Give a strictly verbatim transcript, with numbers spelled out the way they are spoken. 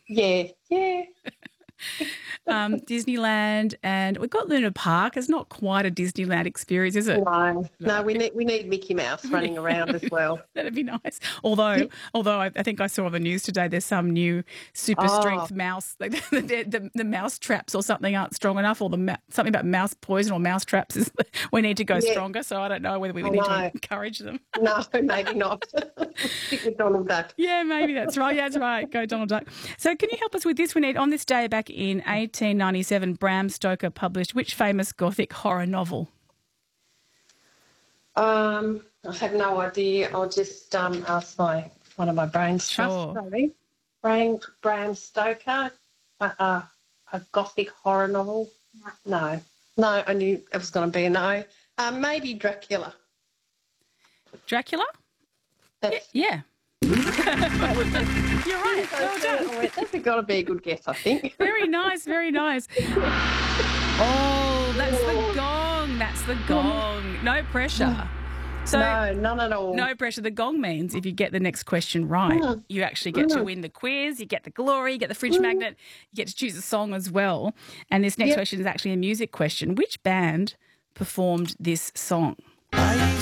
Yeah, yeah. Um, Disneyland, and we've got Luna Park. It's not quite a Disneyland experience, is it? No, no, we need we need Mickey Mouse running around as well. That'd be nice. Although, although I, I think I saw on the news today, there's some new super strength Oh. mouse, like the, the, the, the mouse traps or something aren't strong enough, or the ma- something about mouse poison or mouse traps is we need to go Yeah. stronger. So I don't know whether we I need to know. encourage them. No, maybe not. Stick with Donald Duck. Yeah, maybe that's right. Yeah, that's right. Go Donald Duck. So can you help us with this? We need on this day back in eighteen ninety-seven, Bram Stoker published which famous Gothic horror novel? Um, I have no idea. I'll just um, ask my one of my brain stuff. Sure. Sorry. Bram, Bram Stoker, uh, uh, a Gothic horror novel? No. No, I knew it was going to be a no. Um, maybe Dracula. Dracula? That's, Yeah. You're right. Well done. That's got to be a good guess, I think. Very nice, very nice. Oh, that's the gong. That's the gong. No pressure. So No, none at all. no pressure. The gong means if you get the next question right, Mm. you actually get to Mm. win the quiz, you get the glory, you get the fridge magnet, you get to choose a song as well. And this next Yep. question is actually a music question. Which band performed this song?